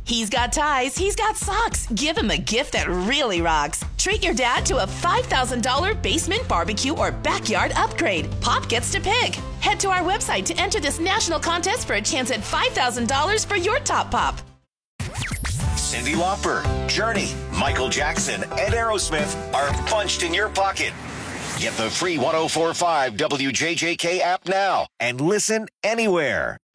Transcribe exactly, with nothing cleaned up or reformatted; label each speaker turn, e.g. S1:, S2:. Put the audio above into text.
S1: He's got ties, he's got socks. Give him a gift that really rocks. Treat your dad to a five thousand dollars basement, barbecue, or backyard upgrade. Pop gets to pick. Head to our website to enter this national contest for a chance at five thousand dollars for your top pop.
S2: Cyndi Lauper, Journey, Michael Jackson, and Aerosmith are punched in your pocket. Get the free one oh four point five W J J K app now and listen anywhere.